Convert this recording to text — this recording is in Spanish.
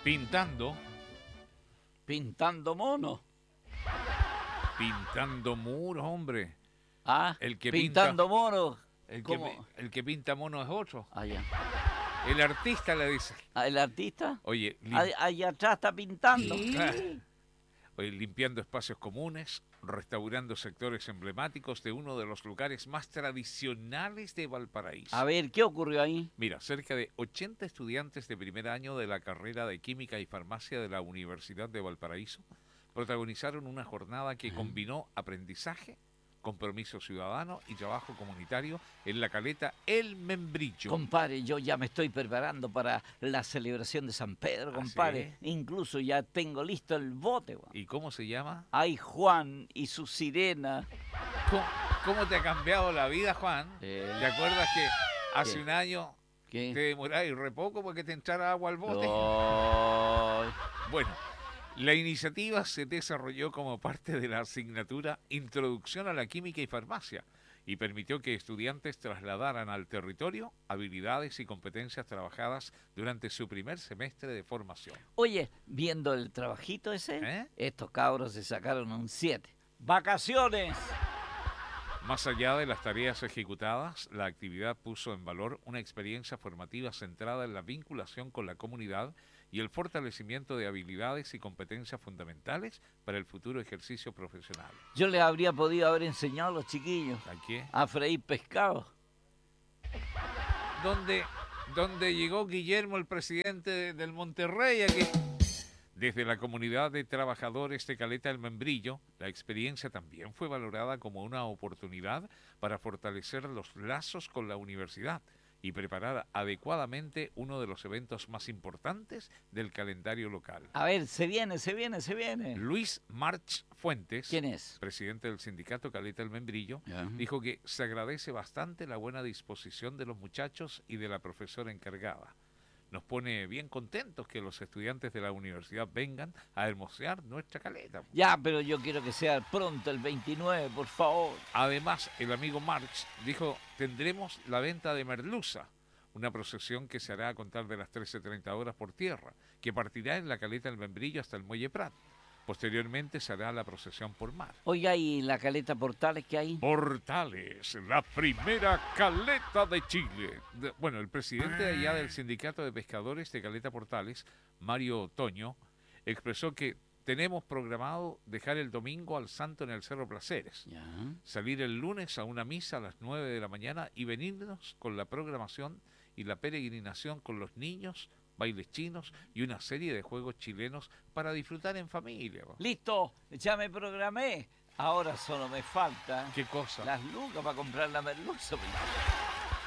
Pintando. Pintando monos. Pintando muros, hombre. Ah, El que pintando pinta, monos. el ¿Cómo? que pinta monos es otro. Ah, ya. El artista le dice. Ah, ¿el artista? Oye, Allá atrás está pintando. Oye, limpiando espacios comunes, restaurando sectores emblemáticos de uno de los lugares más tradicionales de Valparaíso. A ver, ¿qué ocurrió ahí? Mira, cerca de 80 estudiantes de primer año de la carrera de Química y Farmacia de la Universidad de Valparaíso protagonizaron una jornada que combinó aprendizaje, compromiso ciudadano y trabajo comunitario en la caleta El Membrillo. Compadre, yo ya me estoy preparando para la celebración de San Pedro, compadre. ¿Sí? Incluso ya tengo listo el bote, weón. ¿Y cómo se llama? Ay, Juan y su sirena. ¿Cómo te ha cambiado la vida, Juan? ¿Te acuerdas que hace un año ¿Qué? te demorabas re poco porque te entrara agua al bote? No. Bueno, la iniciativa se desarrolló como parte de la asignatura Introducción a la Química y Farmacia y permitió que estudiantes trasladaran al territorio habilidades y competencias trabajadas durante su primer semestre de formación. Oye, viendo el trabajito ese, ¿Eh? estos cabros se sacaron un 7. ¡Vacaciones! Más allá de las tareas ejecutadas, la actividad puso en valor una experiencia formativa centrada en la vinculación con la comunidad y el fortalecimiento de habilidades y competencias fundamentales para el futuro ejercicio profesional. Yo les habría podido haber enseñado a los chiquillos ¿A qué? a freír pescado. ¿Dónde llegó Guillermo, el presidente del Monterrey? Aquí. Desde la comunidad de trabajadores de Caleta El Membrillo, la experiencia también fue valorada como una oportunidad para fortalecer los lazos con la universidad y preparar adecuadamente uno de los eventos más importantes del calendario local. A ver, se viene. Luis March Fuentes, ¿Quién es? presidente del sindicato Caleta El Membrillo, dijo que se agradece bastante la buena disposición de los muchachos y de la profesora encargada. Nos pone bien contentos que los estudiantes de la universidad vengan a hermosear nuestra caleta. Ya, pero yo quiero que sea pronto, el 29, por favor. Además, el amigo March dijo, tendremos la venta de merluza, una procesión que se hará a contar de las 13:30 horas por tierra, que partirá en la caleta del Membrillo hasta el Muelle Prat. Posteriormente se hará la procesión por mar. Oiga, ¿y la caleta Portales que hay? Portales, la primera caleta de Chile. Bueno, el presidente de allá del Sindicato de Pescadores de Caleta Portales, Mario Toño, expresó que tenemos programado dejar el domingo al santo en el Cerro Placeres, salir el lunes a una misa a las 9 de la mañana y venirnos con la programación y la peregrinación con los niños, bailes chinos y una serie de juegos chilenos para disfrutar en familia. Listo, ya me programé. Ahora solo me falta ¿Qué cosa? las lucas para comprar la merluza.